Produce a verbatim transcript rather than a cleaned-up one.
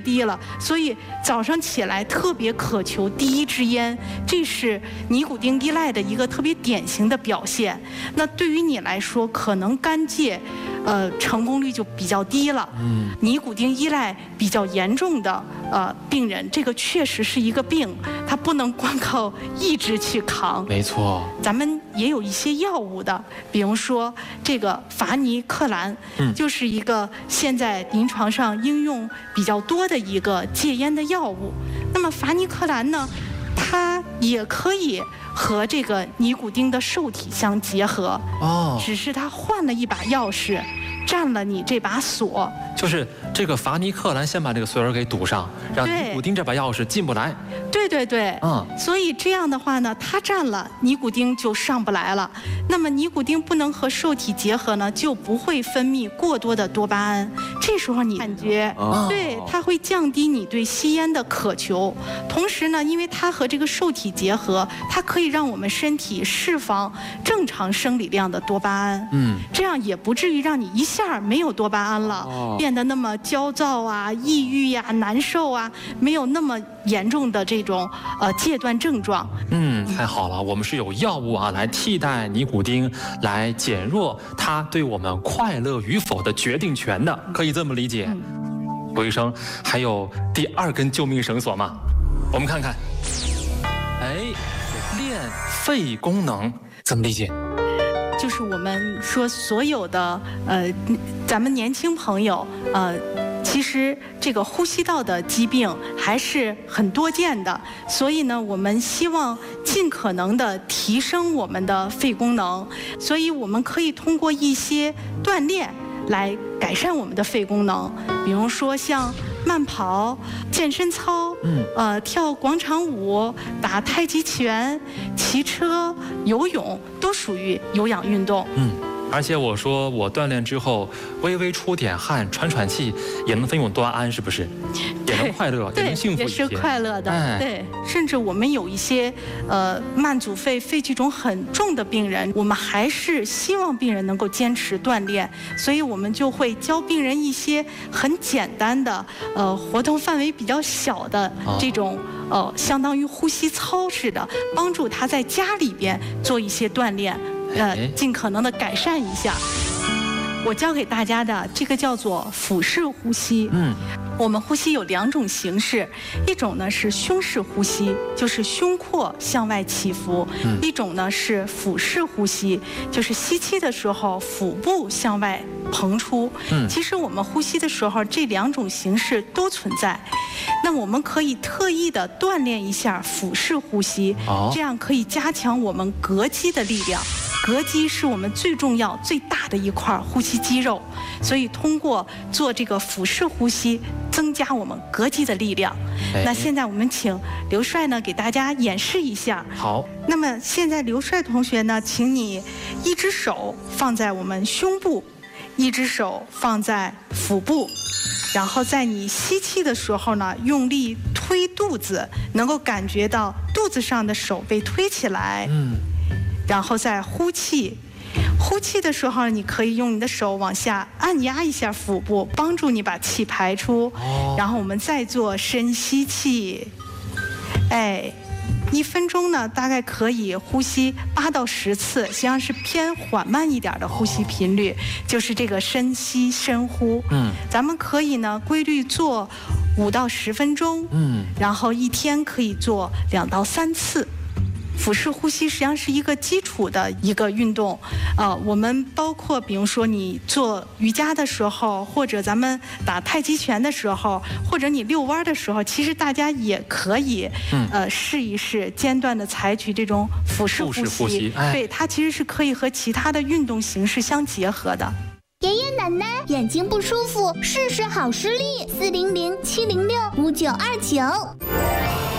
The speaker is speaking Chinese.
低了，所以早上起来特别渴求第一支烟，这是尼古丁依赖的一个特别典型的表现。那对于你来说，可能肝戒，呃，成功率就比较低了。嗯，尼古丁依赖比较严重的呃病人，这个确实是一个病，它不能光靠意志去扛。 没错， 咱们也有一些药物的，比如说这个伐尼克兰，嗯，就是一个现在临床上应用比较多的一个戒烟的药物。那么伐尼克兰呢，它也可以和这个尼古丁的受体相结合，哦，只是它换了一把钥匙，占了你这把锁。 就是这个伐尼克兰先把这个锁儿给堵上，让尼古丁这把钥匙进不来。 对对对，嗯，所以这样的话呢，它占了，尼古丁就上不来了。那么尼古丁不能和受体结合呢，就不会分泌过多的多巴胺。这时候你感觉，哦，对，它会降低你对吸烟的渴求。同时呢，因为它和这个受体结合，它可以让我们身体释放正常生理量的多巴胺。嗯，这样也不至于让你一下没有多巴胺了，哦，变得那么焦躁啊、抑郁呀、啊、难受啊，没有那么严重的这种呃戒断症状。 嗯，太好了，我们是有药物啊来替代尼古丁，来减弱它对我们快乐与否的决定权的，可以这么理解。嗯，郭医生，还有第二根救命绳索吗？我们看看，哎，练肺功能怎么理解？ 就是我们说所有的呃，咱们年轻朋友呃。其实这个呼吸道的疾病还是很多见的，所以呢，我们希望尽可能的提升我们的肺功能，所以我们可以通过一些锻炼来改善我们的肺功能，比如说像慢跑、健身操，嗯，呃，跳广场舞、打太极拳、骑车、游泳，都属于有氧运动。 嗯。而且我说我锻炼之后微微出点汗，喘喘气，也能分泌多巴胺，是不是？也能快乐，也能幸福一些。 也是快乐的，哎，对。甚至我们有一些呃慢阻肺、肺气肿很重的病人，我们还是希望病人能够坚持锻炼，所以我们就会教病人一些很简单的呃活动范围比较小的这种。哦、呃，相当于呼吸操似的，帮助他在家里边做一些锻炼，呃，尽可能的改善一下。我教给大家的这个叫做腹式呼吸。嗯，我们呼吸有两种形式，一种呢是胸式呼吸，就是胸廓向外起伏；嗯、一种呢是腹式呼吸，就是吸气的时候腹部向外膨出。嗯，其实我们呼吸的时候，这两种形式都存在。那我们可以特意的锻炼一下腹式呼吸，哦、这样可以加强我们膈肌的力量。膈肌是我们最重要、最大的一块呼吸肌肉，所以通过做这个腹式呼吸，增加我们膈肌的力量。哎、那现在我们请刘帅呢给大家演示一下。 好。 那么现在刘帅同学呢，请你一只手放在我们胸部，一只手放在腹部，然后在你吸气的时候呢，用力推肚子，能够感觉到肚子上的手被推起来。嗯。然后再呼气，呼气的时候，你可以用你的手往下按压一下腹部，帮助你把气排出。哦、然后我们再做深吸气，哎，一分钟呢，大概可以呼吸八到十次，实际上是偏缓慢一点的呼吸频率，哦、就是这个深吸深呼。嗯，咱们可以呢规律做五到十分钟。嗯，然后一天可以做两到三次。腹式呼吸实际上是一个基础的一个运动，呃，我们包括比如说你做瑜伽的时候，或者咱们打太极拳的时候，或者你遛弯的时候，其实大家也可以，嗯、呃，试一试间断的采取这种腹式呼吸， 腹式呼吸哎、 对，它其实是可以和其他的运动形式相结合的。 爷爷奶奶眼睛不舒服，试试好视力，四零零七零六五九二九。